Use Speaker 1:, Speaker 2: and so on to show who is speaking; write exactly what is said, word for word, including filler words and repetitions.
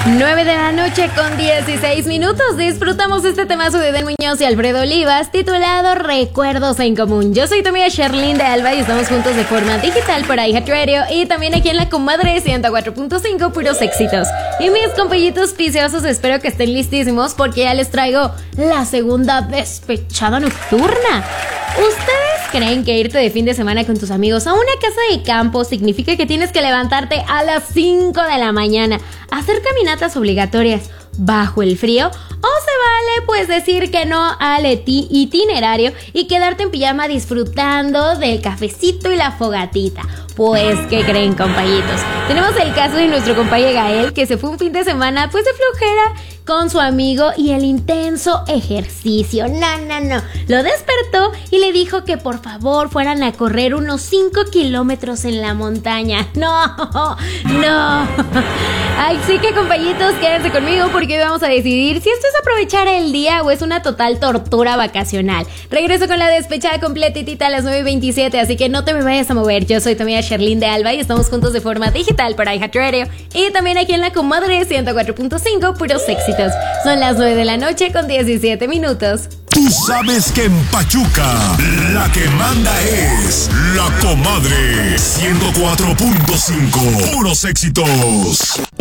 Speaker 1: nueve de la noche con dieciséis minutos. Disfrutamos este temazo de Den Muñoz y Alfredo Olivas titulado Recuerdos en Común. Yo soy tu amiga Sherlyn de Alba y estamos juntos de forma digital por iHeartRadio y también aquí en La Comadre ciento cuatro punto cinco, puros éxitos. Y mis compañitos piciosos, espero que estén listísimos porque ya les traigo la segunda despechada nocturna. ¿Ustedes creen que irte de fin de semana con tus amigos a una casa de campo significa que tienes que levantarte a las cinco de la mañana, hacer caminatas obligatorias bajo el frío? ¿O se vale pues decir que no al itinerario y quedarte en pijama disfrutando del cafecito y la fogatita? Pues, ¿qué creen, compañitos? Tenemos el caso de nuestro compañero Gael, que se fue un fin de semana pues de flojera con su amigo y el intenso ejercicio. No, no, no. Lo despertó y le dijo que por favor fueran a correr unos cinco kilómetros en la montaña. No, no. Así que, compañitos, quédense conmigo porque hoy vamos a decidir si esto es aprovechar el día o es una total tortura vacacional. Regreso con la despechada completitita a las nueve y veintisiete, así que no te me vayas a mover. Yo soy tu amiga Sherlyn de Alba y estamos juntos de forma digital por iHeartRadio y también aquí en La Comadre ciento cuatro punto cinco, puros éxitos. Son las nueve de la noche con diecisiete minutos.
Speaker 2: Tú sabes que en Pachuca la que manda es La Comadre ciento cuatro punto cinco, puros éxitos.